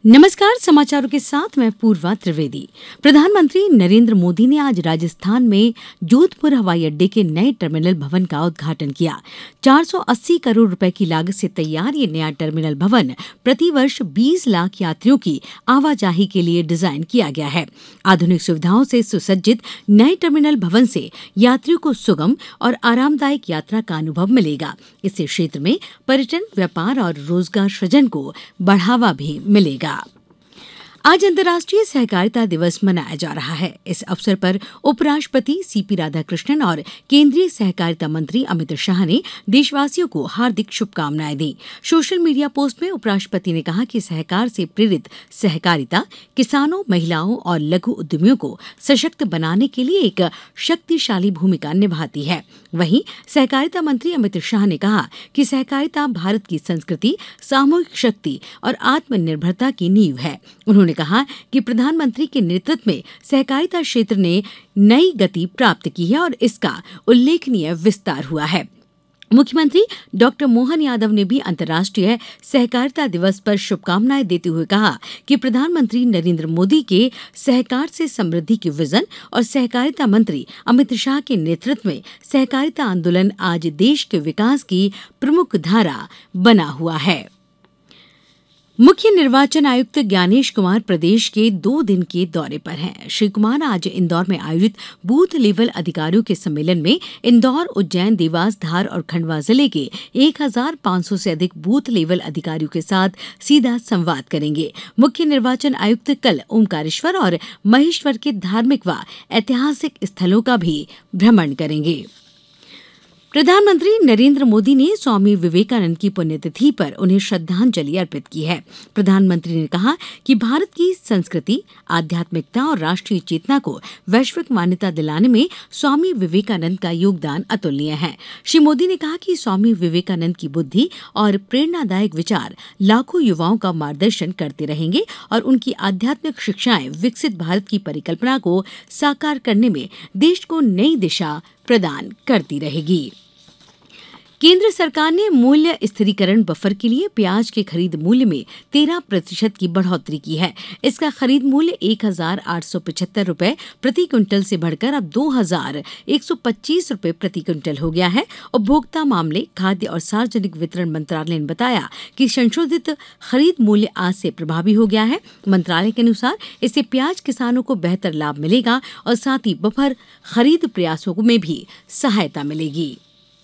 नमस्कार। समाचारों के साथ मैं पूर्वा त्रिवेदी। प्रधानमंत्री नरेंद्र मोदी ने आज राजस्थान में जोधपुर हवाई अड्डे के नए टर्मिनल भवन का उद्घाटन किया। 480 करोड़ रुपए की लागत से तैयार ये नया टर्मिनल भवन प्रतिवर्ष 20 लाख यात्रियों की आवाजाही के लिए डिजाइन किया गया है। आधुनिक सुविधाओं से सुसज्जित नए टर्मिनल भवन से यात्रियों को सुगम और आरामदायक यात्रा का अनुभव मिलेगा। इससे क्षेत्र में पर्यटन, व्यापार और रोजगार सृजन को बढ़ावा भी मिलेगा। आज अंतर्राष्ट्रीय सहकारिता दिवस मनाया जा रहा है। इस अवसर पर उपराष्ट्रपति सीपी राधाकृष्णन और केंद्रीय सहकारिता मंत्री अमित शाह ने देशवासियों को हार्दिक शुभकामनाएं दी। सोशल मीडिया पोस्ट में उपराष्ट्रपति ने कहा कि सहकार से प्रेरित सहकारिता किसानों, महिलाओं और लघु उद्यमियों को सशक्त बनाने के लिए एक शक्तिशाली भूमिका निभाती है। वहीं सहकारिता मंत्री अमित शाह ने कहा कि सहकारिता भारत की संस्कृति, सामूहिक शक्ति और आत्मनिर्भरता की नींव है। उन्होंने कहा कि प्रधानमंत्री के नेतृत्व में सहकारिता क्षेत्र ने नई गति प्राप्त की है और इसका उल्लेखनीय विस्तार हुआ है। मुख्यमंत्री डॉक्टर मोहन यादव ने भी अंतर्राष्ट्रीय सहकारिता दिवस पर शुभकामनाएं देते हुए कहा कि प्रधानमंत्री नरेंद्र मोदी के सहकार से समृद्धि की विजन और सहकारिता मंत्री अमित शाह के नेतृत्व में सहकारिता आंदोलन आज देश के विकास की प्रमुख धारा बना हुआ है। मुख्य निर्वाचन आयुक्त ज्ञानेश कुमार प्रदेश के 2 दिन के दौरे पर हैं। श्री कुमार आज इंदौर में आयोजित बूथ लेवल अधिकारियों के सम्मेलन में इंदौर, उज्जैन, देवास, धार और खंडवा जिले के 1500 से अधिक बूथ लेवल अधिकारियों के साथ सीधा संवाद करेंगे। मुख्य निर्वाचन आयुक्त कल ओमकारेश्वर और महेश्वर के धार्मिक व ऐतिहासिक स्थलों का भी भ्रमण करेंगे। प्रधानमंत्री नरेंद्र मोदी ने स्वामी विवेकानंद की पुण्यतिथि पर उन्हें श्रद्धांजलि अर्पित की है। प्रधानमंत्री ने कहा कि भारत की संस्कृति, आध्यात्मिकता और राष्ट्रीय चेतना को वैश्विक मान्यता दिलाने में स्वामी विवेकानंद का योगदान अतुलनीय है। श्री मोदी ने कहा कि स्वामी विवेकानंद की बुद्धि और प्रेरणादायक विचार लाखों युवाओं का मार्गदर्शन करते रहेंगे और उनकी आध्यात्मिक शिक्षाएं विकसित भारत की परिकल्पना को साकार करने में देश को नई दिशा प्रदान करती रहेगी। केंद्र सरकार ने मूल्य स्थिरीकरण बफर के लिए प्याज के खरीद मूल्य में 13% की बढ़ोतरी की है। इसका खरीद मूल्य 1,875 रुपए प्रति क्विंटल से बढ़कर अब 2,125 रुपए प्रति क्विंटल हो गया है। उपभोक्ता मामले, खाद्य और सार्वजनिक वितरण मंत्रालय ने बताया कि संशोधित खरीद मूल्य आज से प्रभावी हो गया है। मंत्रालय के अनुसार इससे प्याज किसानों को बेहतर लाभ मिलेगा और साथ ही बफर खरीद प्रयासों में भी सहायता मिलेगी।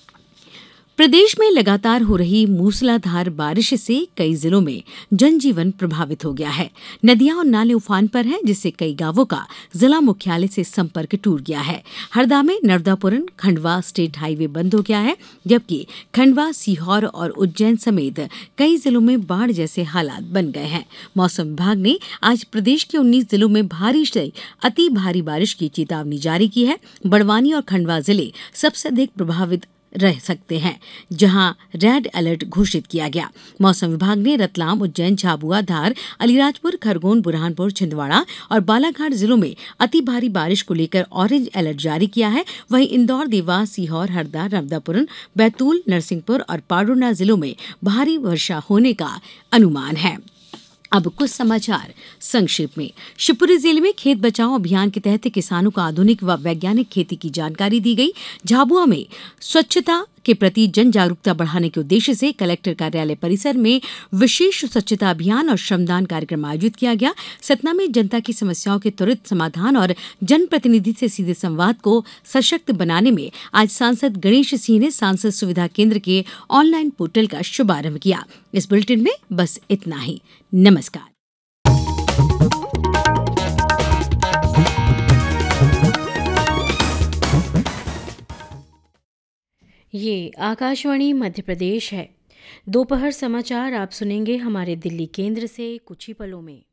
प्रदेश में लगातार हो रही मूसलाधार बारिश से कई जिलों में जनजीवन प्रभावित हो गया है। नदियां और नाले उफान पर हैं, जिससे कई गांवों का जिला मुख्यालय से संपर्क टूट गया है। हरदा में नर्मदापुरम खंडवा स्टेट हाईवे बंद हो गया है, जबकि खंडवा, सीहोर और उज्जैन समेत कई जिलों में बाढ़ जैसे हालात बन गए हैं। मौसम विभाग ने आज प्रदेश के 19 जिलों में भारी से अति भारी बारिश की चेतावनी जारी की है। बड़वानी और खंडवा जिले सबसे अधिक प्रभावित रह सकते हैं, जहां रेड अलर्ट घोषित किया गया। मौसम विभाग ने रतलाम, उज्जैन, झाबुआ, धार, अलीराजपुर, खरगोन, बुरहानपुर, छिंदवाड़ा और बालाघाट जिलों में अति भारी बारिश को लेकर ऑरेंज अलर्ट जारी किया है। वहीं इंदौर, देवास, सीहोर, हरदा, नर्मदापुरम, बैतूल, नरसिंहपुर और पाडुना जिलों में भारी वर्षा होने का अनुमान है। अब कुछ समाचार संक्षेप में। शिवपुरी जिले में खेत बचाओ अभियान के तहत किसानों को आधुनिक व वैज्ञानिक खेती की जानकारी दी गई। झाबुआ में स्वच्छता के प्रति जन जागरूकता बढ़ाने के उद्देश्य से कलेक्टर कार्यालय परिसर में विशेष स्वच्छता अभियान और श्रमदान कार्यक्रम आयोजित किया गया। सतना में जनता की समस्याओं के त्वरित समाधान और जनप्रतिनिधि से सीधे संवाद को सशक्त बनाने में आज सांसद गणेश सिंह ने सांसद सुविधा केंद्र के ऑनलाइन पोर्टल का शुभारंभ किया। इस बुलेटिन में बस इतना ही। नमस्कार। ये आकाशवाणी मध्य प्रदेश है। दोपहर समाचार आप सुनेंगे हमारे दिल्ली केंद्र से कुछ ही पलों में।